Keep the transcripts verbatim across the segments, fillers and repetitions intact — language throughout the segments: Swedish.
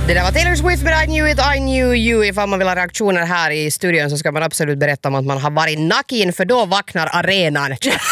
Det där var Taylor Swift med I knew it, I knew you. Ifall man vill ha reaktioner här i studion så ska man absolut berätta om att man har varit nakin, för då vaknar arenan.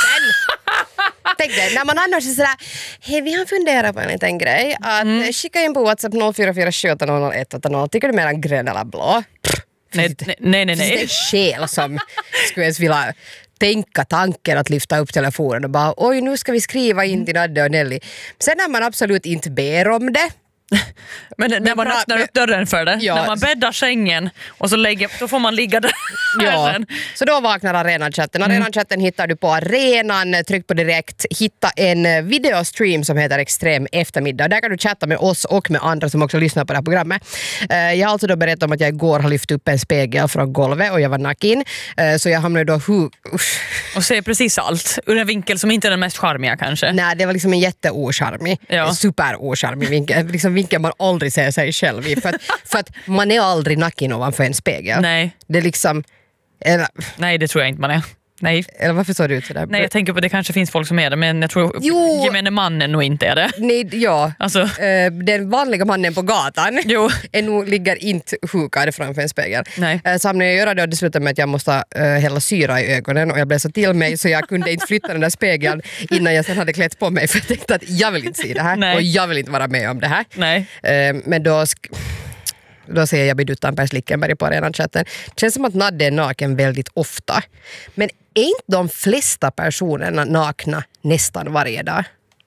Tänk dig, när man annars är sådär, hej, vi har funderat på en liten grej. Att mm. skicka in på WhatsApp noll fyra fyra sju åtta noll noll ett åtta noll. Tycker du mer än grön eller blå? Nej, nej, nej. nej. Det är själ som skulle ens vilja tänka tanken att lyfta upp telefonen och bara, oj, nu ska vi skriva in till Nadde och Nelly. Sen när man absolut inte ber om det. Men när men man bra, öppnar upp dörren för det, ja. När man bäddar sängen och så lägger, då får man ligga där. Ja. Så då vaknar arenan-chatten. Arenan-chatten hittar du på arenan, tryck på direkt, hitta en videostream som heter Extrem eftermiddag. Där kan du chatta med oss och med andra som också lyssnar på det här programmet. Jag har alltså då berättat om att jag igår har lyft upp en spegel från golvet och jag var nakin. Så jag hamnade då hu- och ser precis allt ur en vinkel som inte är den mest charmiga kanske. Nej, det var liksom en jätteocharmig, ja. super-ocharmig vinkel. Liksom vinkel man aldrig ser sig själv i. För att, för att man är aldrig nakin ovanför en spegel. Nej. Det är liksom... Eller, nej, det tror jag inte man är. Nej. Eller varför såg det ut sådär? Nej, jag tänker på att det kanske finns folk som är det, men jag tror jo, gemene mannen nog inte är det. Nej, ja. Alltså. Uh, den vanliga mannen på gatan jo. är nog, ligger inte hukad framför en spegel. Nej. Uh, så hamnade jag göra det och det slutade med att jag måste uh, hälla syra i ögonen och jag blev så till mig så jag kunde inte flytta den där spegeln innan jag sen hade klätt på mig, för jag tänkte att jag vill inte se det här. Nej. Och jag vill inte vara med om det här. Nej. Uh, men då... Sk- Då säger jag biduttan Per Slickenberg på arenan-chatten. Det känns som att Nadde är naken väldigt ofta. Men är inte de flesta personerna nakna nästan varje dag?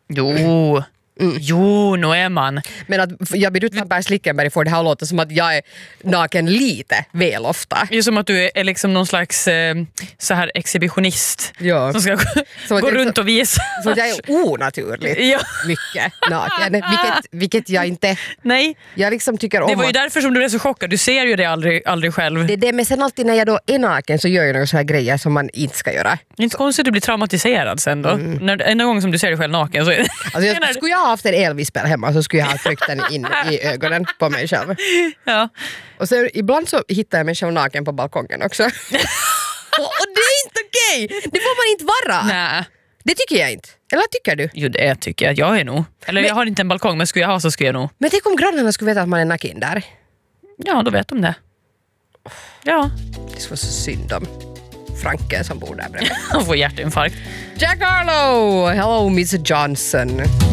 Jo, mm. jo, nu är man. Men att jag biduttan Per Slickenberg får det här låta som att jag är naken lite väl ofta. Det är som att du är liksom någon slags eh, så här exhibitionist ja. som ska gå, gå runt och visa. Så jag är onaturligt ja. mycket naken, vilket, vilket jag inte... Nej. Jag liksom tycker om det var ju att... därför som du är så chockad. Du ser ju det aldrig, aldrig själv. Det är det, men sen alltid när jag då är naken så gör jag några så här grejer som man inte ska göra. Det är inte konstigt att du blir traumatiserad sen då. Mm. När, en gång som du ser dig själv naken så är det... Alltså jag, skulle jag ha haft en elvispel hemma så skulle jag ha tryckt den in i ögonen på mig själv. Ja. Och så ibland så hittar jag mig själv naken på balkongen också. och, och det är inte okej! Det får man inte vara! Nej. Det tycker jag inte. Eller tycker du? Jo, det tycker jag. Jag är nog. Eller men, jag har inte en balkong, men skulle jag ha så skulle jag nog. Men tänk om grannarna skulle veta att man är naken där. Ja, då vet de det. Ja. Det skulle vara så synd om Franken som bor där bredvid. Han får hjärtinfarkt. Jack Harlow! Hello, Miss Johnson.